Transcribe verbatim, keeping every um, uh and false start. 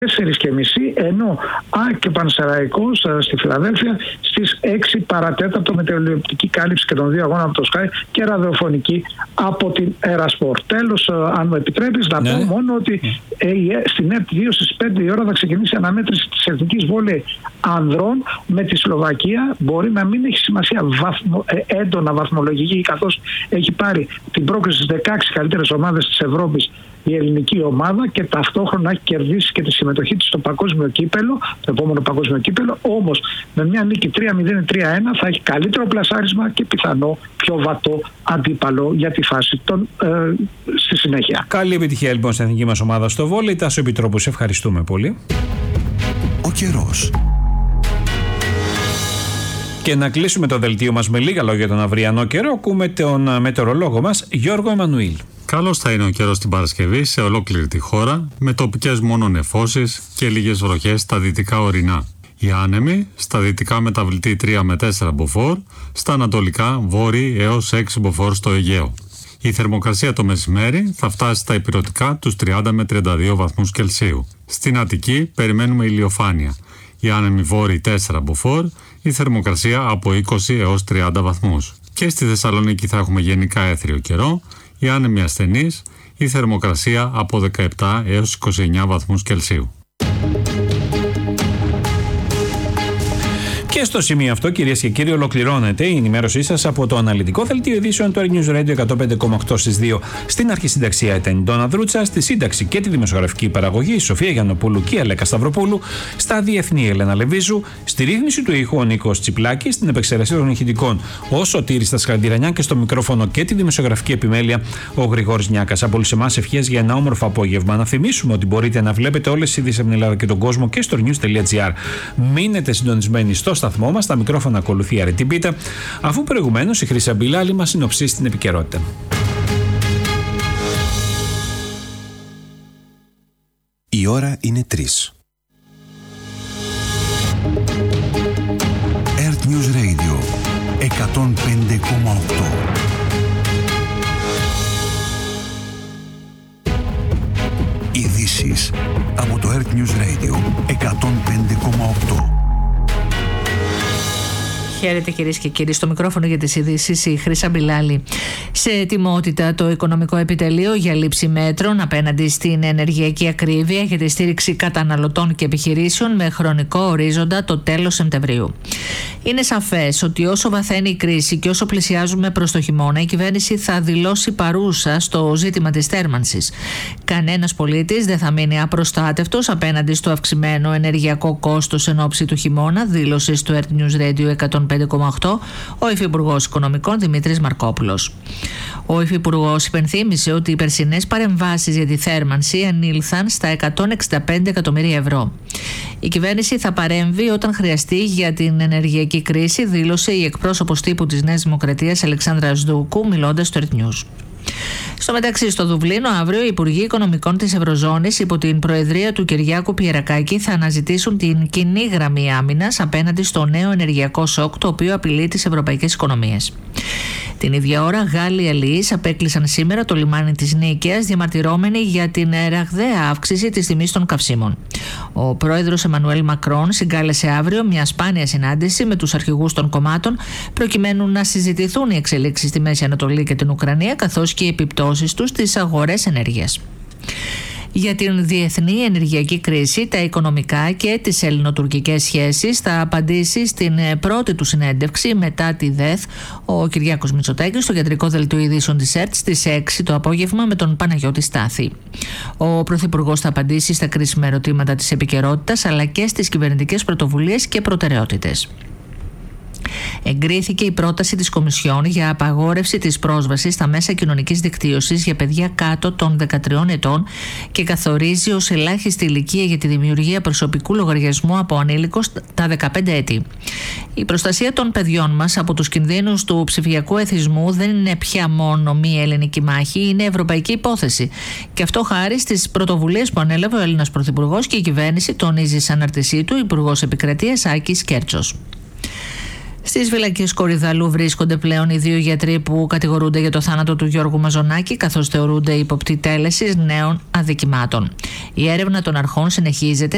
τέσσερις και μισή, ενώ ΑΕΚ και Πανσεραϊκός στη Φιλαδέλφια στις έξι παρατέταρτο μετεωρολογική κάλυψη και των δύο αγώνων από το Sky και ραδιοφωνική από την Ερασπορ. Τέλος, αν μου επιτρέπεις, να ναι. πω μόνο ότι ε, στην ΕΡΤ δύο στις πέντε η ώρα θα ξεκινήσει η αναμέτρηση της εθνικής βόλεϊ ανδρών με τη Σλοβακία. Μπορεί να μην έχει σημασία βαθμο, ε, έντονα βαθμολογική, καθώς έχει πάρει την πρόκριση στις δεκαέξι καλύτερες ομάδες της Ευρώπης η ελληνική ομάδα και ταυτόχρονα έχει κερδίσει και τη συμμετοχή της στο παγκόσμιο κύπελο, το επόμενο παγκόσμιο κύπελο. Όμως με μια νίκη τρία μηδέν τρία ένα θα έχει καλύτερο πλασάρισμα και πιθανό πιο βατό αντίπαλο για τη φάση των, ε, στη συνέχεια. Καλή επιτυχία λοιπόν στην εθνική μας ομάδα στο βόλεϊ. Τάσο Επιτρόπου, σε ευχαριστούμε πολύ. Ο καιρός. Και να κλείσουμε το δελτίο μας με λίγα λόγια τον αυριανό καιρό. Ακούμε τον μετεωρολόγο μας Γιώργο Εμμανουήλ. Καλώς θα είναι ο καιρός την Παρασκευή σε ολόκληρη τη χώρα, με τοπικές μόνο νεφώσεις και λίγες βροχές στα δυτικά ορεινά. Οι άνεμοι στα δυτικά μεταβλητή τρία με τέσσερα μποφόρ, στα ανατολικά βόρειοι έως έξι μποφόρ στο Αιγαίο. Η θερμοκρασία το μεσημέρι θα φτάσει στα ηπειρωτικά τους τριάντα με τριάντα δύο βαθμούς Κελσίου. Στην Αττική περιμένουμε ηλιοφάνεια. Οι άνεμοι βόρειοι τέσσερα μποφόρ, η θερμοκρασία από είκοσι έως τριάντα βαθμούς. Και στη Θεσσαλονίκη θα έχουμε γενικά έθριο καιρό, οι άνεμοι ασθενείς, η θερμοκρασία από δεκαεπτά έως είκοσι εννέα βαθμούς Κελσίου. Και στο σημείο αυτό, κυρίες και κύριοι, ολοκληρώνεται η ενημέρωσή σας από το αναλυτικό δελτίο ειδήσεων του Air News Radio εκατόν πέντε κόμμα οκτώ στις δύο. Στην αρχισυνταξία ήταν η Ντόνα Δρούτσα, στη σύνταξη και τη δημοσιογραφική παραγωγή η Σοφία Γιαννοπούλου και η Αλέκα Σταυροπούλου, στα διεθνή Ελένα Λεβίζου, στη ρύθμιση του ήχου ο Νίκος Τσιπλάκης, στην επεξεργασία των ηχητικών ο Σωτήρης Τασχαντηρανιά και στο μικρόφωνο και τη δημοσιογραφική επιμέλεια ο Γρηγόρης Νιάκας. Από όλους εμάς ευχές για ένα όμορφο απόγευμα. Να θυμίσουμε ότι μπορείτε να βλέπετε όλες τις ειδήσεις από την Ελλάδα και τον κόσμο και στο news τελεία gr. Μείνετε συντονισμένοι στο σταθμό μας, τα μικρόφωνα ακολουθεί η Αρετή Πίτα, αφού προηγουμένως η Χρύσα Μπιλάλη μας συνοψίσει την επικαιρότητα. Η ώρα είναι τρεις. Earth News Radio εκατόν πέντε κόμμα οκτώ. Ειδήσεις από το Earth News Radio εκατόν πέντε κόμμα οκτώ. Χαίρετε κυρίες και κύριοι, στο μικρόφωνο για τις ειδήσεις η Χρύσα Μπιλάλη. Σε ετοιμότητα το Οικονομικό Επιτελείο για λήψη μέτρων απέναντι στην ενεργειακή ακρίβεια για τη στήριξη καταναλωτών και επιχειρήσεων με χρονικό ορίζοντα το τέλος Σεπτεμβρίου. Είναι σαφές ότι όσο βαθαίνει η κρίση και όσο πλησιάζουμε προς το χειμώνα, η κυβέρνηση θα δηλώσει παρούσα στο ζήτημα της θέρμανσης. Κανένας πολίτης δεν θα μείνει απροστάτευτος απέναντι στο αυξημένο ενεργειακό κόστος εν ώψη του χειμώνα, δήλωσε στο Earth News Radio εκατόν πέντε κόμμα οκτώ ο Υφυπουργός Οικονομικών Δημήτρης Μαρκόπουλος. Ο Υφυπουργός υπενθύμησε ότι οι περσινές παρεμβάσεις για τη θέρμανση ανήλθαν στα εκατόν εξήντα πέντε εκατομμύρια ευρώ. Η κυβέρνηση θα παρέμβει όταν χρειαστεί για την ενεργειακή κρίση, δήλωσε η εκπρόσωπος τύπου της Νέας Δημοκρατίας Αλεξάνδρα Σδούκου μιλώντας στο Earth News. Στο μεταξύ, στο Δουβλίνο, αύριο οι Υπουργοί Οικονομικών της Ευρωζώνης υπό την προεδρία του Κυριάκου Πιερακάκη θα αναζητήσουν την κοινή γραμμή άμυνας απέναντι στο νέο ενεργειακό σοκ, το οποίο απειλεί τις ευρωπαϊκές οικονομίες. Την ίδια ώρα, Γάλλοι αλληλείς απέκλεισαν σήμερα το λιμάνι της Νίκαιας, διαμαρτυρώμενοι για την ραγδαία αύξηση της τιμής των καυσίμων. Ο πρόεδρος Εμμανουέλ Μακρόν συγκάλεσε αύριο μια σπάνια συνάντηση με τους αρχηγούς των κομμάτων, προκειμένου να συζητηθούν οι εξελίξεις στη Μέση Ανατολή και την Ουκρανία, καθώς και οι επιπτώσεις τους στις αγορές ενέργειας. Για την διεθνή ενεργειακή κρίση, τα οικονομικά και τις ελληνοτουρκικές σχέσεις θα απαντήσει στην πρώτη του συνέντευξη μετά τη ΔΕΘ ο Κυριάκος Μητσοτάκης στο κεντρικό δελτίο ειδήσεων της ΕΡΤ στις έξι το απόγευμα με τον Παναγιώτη Στάθη. Ο Πρωθυπουργός θα απαντήσει στα κρίσιμα ερωτήματα της επικαιρότητας αλλά και στις κυβερνητικές πρωτοβουλίες και προτεραιότητες. Εγκρίθηκε η πρόταση της Κομισιόν για απαγόρευση της πρόσβασης στα μέσα κοινωνικής δικτύωσης για παιδιά κάτω των δεκατριών ετών και καθορίζει ως ελάχιστη ηλικία για τη δημιουργία προσωπικού λογαριασμού από ανήλικος τα δεκαπέντε έτη. Η προστασία των παιδιών μας από τους κινδύνους του ψηφιακού εθισμού δεν είναι πια μόνο μία ελληνική μάχη, είναι ευρωπαϊκή υπόθεση. Και αυτό χάρη στις πρωτοβουλίες που ανέλαβε ο Έλληνας Πρωθυπουργός και η κυβέρνηση, τονίζει σαν αναρτησή του Υπουργός Επικρατείας Άκης Κέρτσος. Στις φυλακές Κορυδαλού βρίσκονται πλέον οι δύο γιατροί που κατηγορούνται για το θάνατο του Γιώργου Μαζονάκη, καθώς θεωρούνται ύποπτοι τέλεσης νέων αδικημάτων. Η έρευνα των αρχών συνεχίζεται